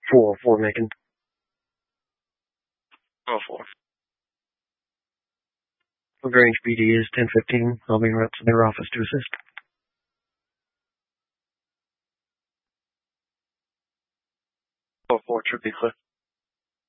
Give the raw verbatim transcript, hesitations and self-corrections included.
four oh four Macon. oh four. LaGrange P D is ten fifteen. I'll be en route to their office to assist. oh four should be clear.